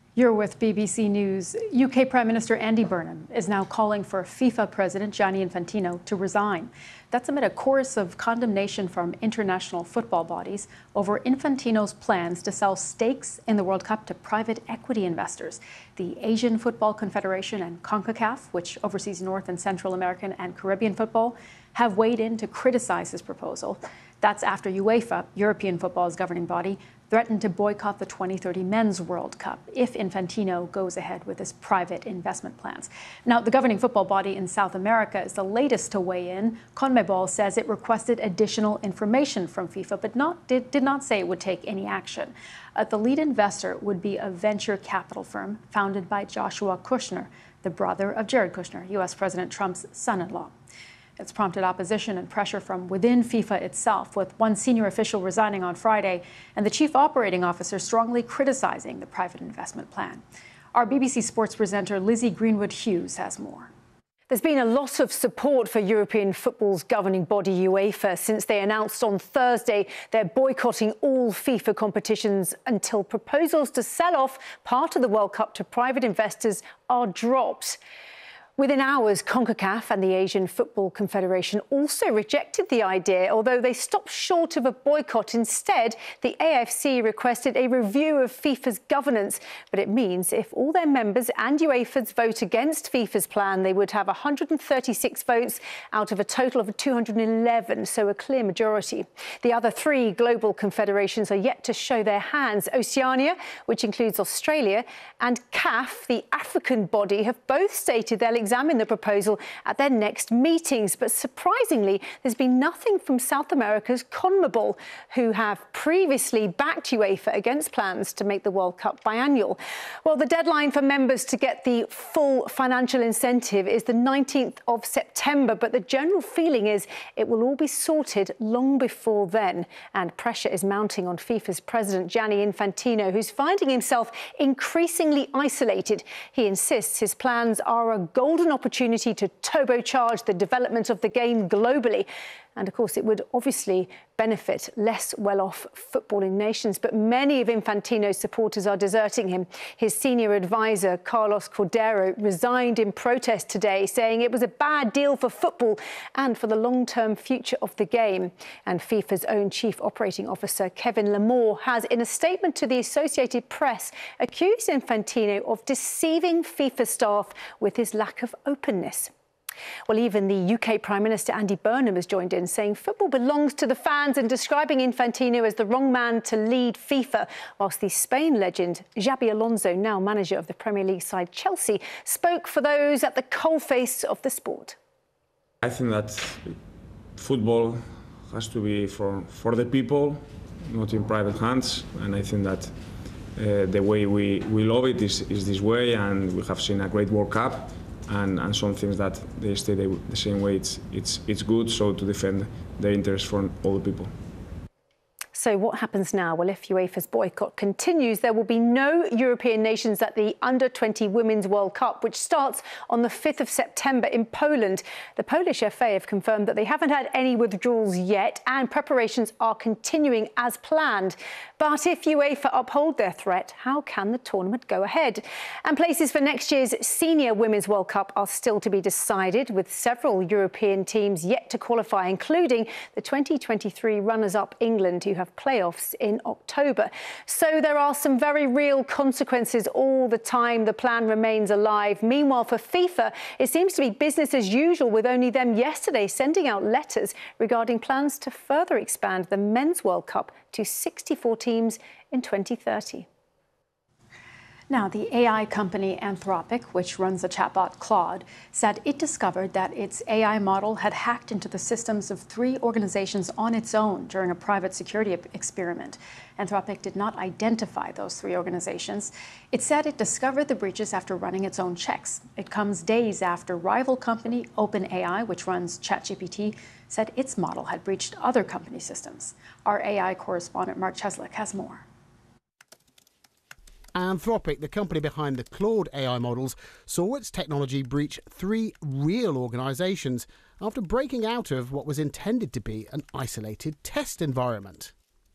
You're with BBC News. UK Prime Minister Andy Burnham is now calling for FIFA President Gianni Infantino to resign. That's amid a chorus of condemnation from international football bodies over Infantino's plans to sell stakes in the World Cup to private equity investors. The Asian Football Confederation and CONCACAF, which oversees North and Central American and Caribbean football, have weighed in to criticize his proposal. That's after UEFA, European football's governing body, threatened to boycott the 2030 Men's World Cup if Infantino goes ahead with his private investment plans. Now, the governing football body in South America is the latest to weigh in. CONMEBOL says it requested additional information from FIFA, but did not say it would take any action. The lead investor would be a venture capital firm founded by Joshua Kushner, the brother of Jared Kushner, U.S. President Trump's son-in-law. It's prompted opposition and pressure from within FIFA itself, with one senior official resigning on Friday and the chief operating officer strongly criticizing the private investment plan. Our BBC Sports presenter Lizzie Greenwood-Hughes has more. There's been a lot of support for European football's governing body UEFA since they announced on Thursday they're boycotting all FIFA competitions until proposals to sell off part of the World Cup to private investors are dropped. Within hours, CONCACAF and the Asian Football Confederation also rejected the idea, although they stopped short of a boycott. Instead, the AFC requested a review of FIFA's governance. But it means if all their members and UEFA's vote against FIFA's plan, they would have 136 votes out of a total of 211, so a clear majority. The other three global confederations are yet to show their hands. Oceania, which includes Australia, and CAF, the African body, have both stated they'll examine the proposal at their next meetings. But surprisingly, there's been nothing from South America's CONMEBOL, who have previously backed UEFA against plans to make the World Cup biannual. Well, the deadline for members to get the full financial incentive is the 19th of September, but the general feeling is it will all be sorted long before then. And pressure is mounting on FIFA's president, Gianni Infantino, who's finding himself increasingly isolated. He insists his plans are a golden opportunity to turbocharge the development of the game globally. And of course, it would obviously benefit less well-off footballing nations. But many of Infantino's supporters are deserting him. His senior advisor, Carlos Cordero, resigned in protest today, saying it was a bad deal for football and for the long-term future of the game. And FIFA's own chief operating officer, Kevin Lamore, has, in a statement to the Associated Press, accused Infantino of deceiving FIFA staff with his lack of openness. Well, even the UK Prime Minister Andy Burnham has joined in, saying football belongs to the fans and describing Infantino as the wrong man to lead FIFA, whilst the Spain legend Xabi Alonso, now manager of the Premier League side Chelsea, spoke for those at the coalface of the sport. I think that football has to be for the people, not in private hands, and I think that the way we love it is this way, and we have seen a great World Cup. And some things that they stay the same way, it's good, so to defend their interests from all the people. So what happens now? Well, if UEFA's boycott continues, there will be no European nations at the Under-20 Women's World Cup, which starts on the 5th of September in Poland. The Polish FA have confirmed that they haven't had any withdrawals yet and preparations are continuing as planned. But if UEFA uphold their threat, how can the tournament go ahead? And places for next year's Senior Women's World Cup are still to be decided, with several European teams yet to qualify, including the 2023 runners-up England, who have playoffs in October. So there are some very real consequences all the time. The plan remains alive. Meanwhile, for FIFA, it seems to be business as usual, with only them yesterday sending out letters regarding plans to further expand the Men's World Cup to 64 teams in 2030. Now, the AI company Anthropic, which runs the chatbot Claude, said it discovered that its AI model had hacked into the systems of 3 organizations on its own during a private security experiment. Anthropic did not identify those 3 organizations. It said it discovered the breaches after running its own checks. It comes days after rival company OpenAI, which runs ChatGPT, said its model had breached other company systems. Our AI correspondent Mark Cheslick has more. Anthropic, the company behind the Claude AI models, saw its technology breach 3 real organisations after breaking out of what was intended to be an isolated test environment.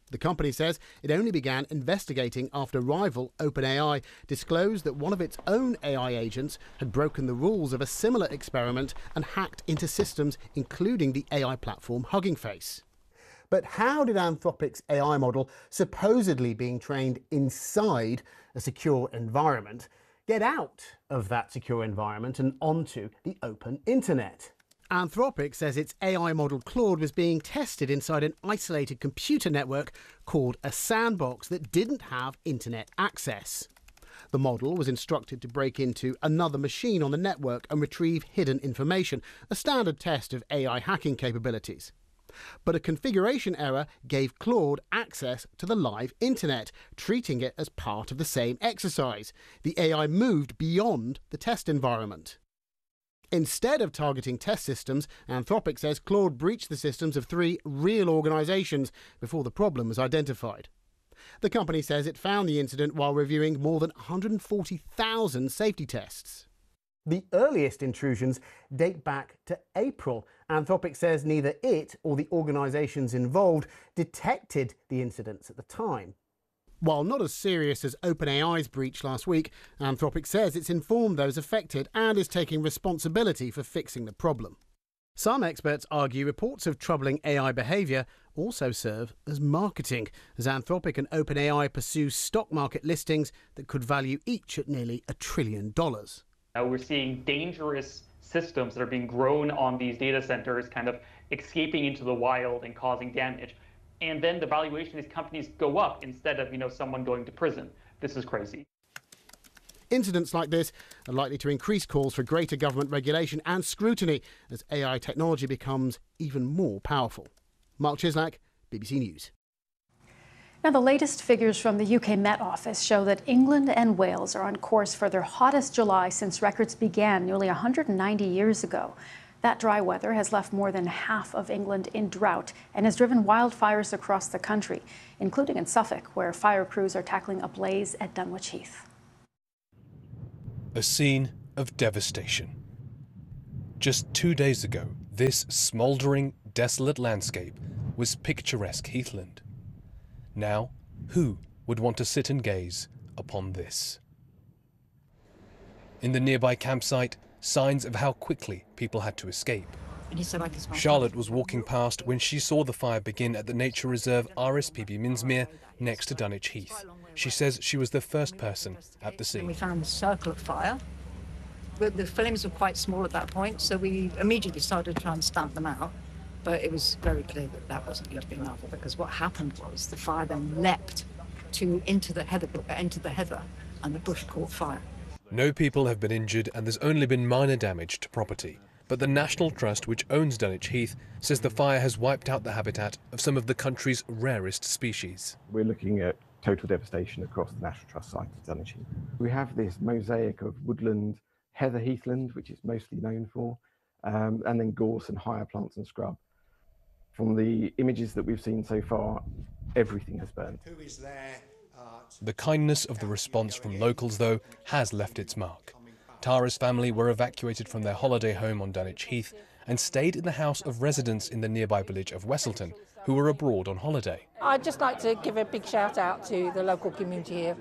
The company says it only began investigating after rival OpenAI disclosed that one of its own AI agents had broken the rules of a similar experiment and hacked into systems, including the AI platform Hugging Face. But how did Anthropic's AI model, supposedly being trained inside a secure environment, get out of that secure environment and onto the open internet? Anthropic says its AI model Claude was being tested inside an isolated computer network called a sandbox that didn't have internet access. The model was instructed to break into another machine on the network and retrieve hidden information, a standard test of AI hacking capabilities. But a configuration error gave Claude access to the live internet, treating it as part of the same exercise. The AI moved beyond the test environment. Instead of targeting test systems, Anthropic says Claude breached the systems of 3 real organisations before the problem was identified. The company says it found the incident while reviewing more than 140,000 safety tests. The earliest intrusions date back to April. Anthropic says neither it or the organisations involved detected the incidents at the time. While not as serious as OpenAI's breach last week, Anthropic says it's informed those affected and is taking responsibility for fixing the problem. Some experts argue reports of troubling AI behaviour also serve as marketing, as Anthropic and OpenAI pursue stock market listings that could value each at nearly $1 trillion. Now we're seeing dangerous systems that are being grown on these data centers kind of escaping into the wild and causing damage. And then the valuation of these companies go up instead of, someone going to prison. This is crazy. Incidents like this are likely to increase calls for greater government regulation and scrutiny as AI technology becomes even more powerful. Mark Chislak, BBC News. Now, the latest figures from the UK Met Office show that England and Wales are on course for their hottest July since records began nearly 190 years ago. That dry weather has left more than half of England in drought and has driven wildfires across the country, including in Suffolk, where fire crews are tackling a blaze at Dunwich Heath. A scene of devastation. Just 2 days ago, this smouldering, desolate landscape was picturesque heathland. Now, who would want to sit and gaze upon this? In the nearby campsite, signs of how quickly people had to escape. Charlotte was walking past when she saw the fire begin at the nature reserve RSPB Minsmere next to Dunwich Heath. She says she was the first person at the scene. We found the circle of fire, but the flames were quite small at that point, so we immediately started to try and stamp them out. But it was very clear that that wasn't going to be enough, because what happened was the fire then leapt into the heather, and the bush caught fire. No people have been injured and there's only been minor damage to property. But the National Trust, which owns Dunwich Heath, says the fire has wiped out the habitat of some of the country's rarest species. We're looking at total devastation across the National Trust site of Dunwich Heath. We have this mosaic of woodland, heather heathland, which it's mostly known for, and then gorse and higher plants and scrub. From the images that we've seen so far, everything has burned. Who is there? The kindness of the response from locals, though, has left its mark. Tara's family were evacuated from their holiday home on Dunwich Heath and stayed in the house of residents in the nearby village of Wesselton, who were abroad on holiday. I'd just like to give a big shout out to the local community here.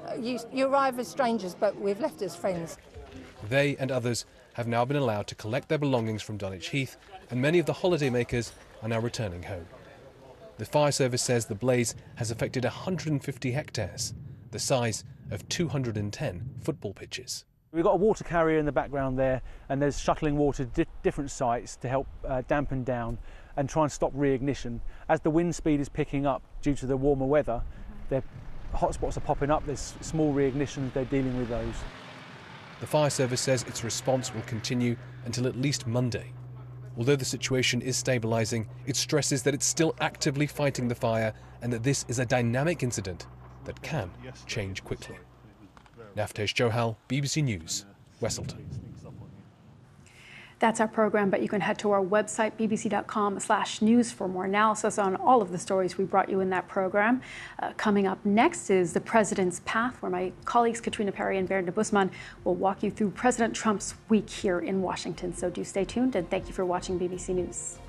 You arrive as strangers, but we've left as friends. They and others have now been allowed to collect their belongings from Dunwich Heath, and many of the holidaymakers are now returning home. The fire service says the blaze has affected 150 hectares, the size of 210 football pitches. We've got a water carrier in the background there, and there's shuttling water to different sites to help dampen down and try and stop reignition. As the wind speed is picking up due to the warmer weather, their hotspots are popping up, there's small reignitions, they're dealing with those. The fire service says its response will continue until at least Monday. Although the situation is stabilising, it stresses that it's still actively fighting the fire and that this is a dynamic incident that can change quickly. Navtesh Johal, BBC News, Wesselton. That's our program, but you can head to our website, bbc.com/news, for more analysis on all of the stories we brought you in that program. Coming up next is The President's Path, where my colleagues Katrina Perry and Bernd Busman will walk you through President Trump's week here in Washington. So do stay tuned, and thank you for watching BBC News.